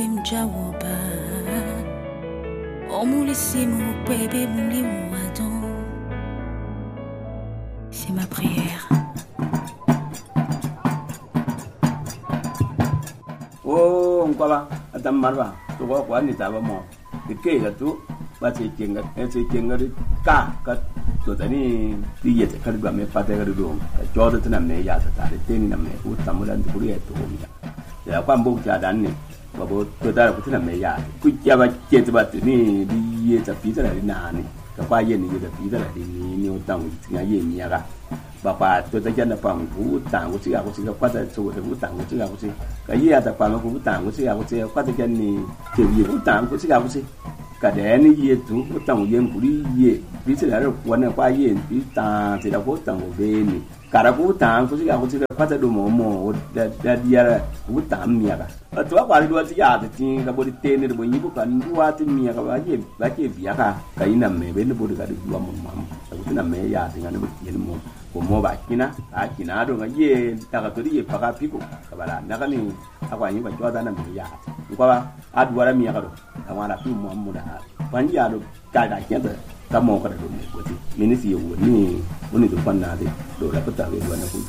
Jawoba Omulissimo bébé mouli mouadon. C'est ma prière. Oh ngwala adam marwa to kwa ni taba mo ke ga tu ba ce kenga ka to tani diye ta kalba me fata ga do ka jodo tana me ya ta tare teni na me ku tamulan ku ya to mi ya kwa mbu ta dan ne babo to da ku tana me ya ku ya ba ke ta ba ni diye ta fi ta na ni ka kwa ye ni da fi ta ni o tang ti ya ye mi ya ga ba kwa to ta jana pang ku tang ku ti ya ku ti ka kwa ta so ta ku tang ku ti ya ku ti ka ye ta pa ku tang ku ti ya ku ti kwa ta jan ni ke ye ku tang ku ti ya ku ti ka de ni ye tu ku tang ye ku ri ye bi ti la ro kwa na kwa ye bi ta ti la ku tang ku be ni ka ra ku tang ku ti ya ku ti kwa ta do mo da dia ku tang mi ya ka to kwa ri do ti ya ti ka bo ti ni bo ni ku ka ni wa ti mi ya ka ba ke bi ya ka ina me be ni bo ka di wa mo ma ku ti na me ya ti ga ni bo ti ni mo como ba kina a kina do ngaye ta to ye paka piko kabala naka ni akwa nyi ba joda na mi ya ko ba adwara mi ya do ta wala fi mu mu da ban ya do ka ga kenda ta mo ka do ni ko ti minisi yo ni woni do panna de do la pata be do na ku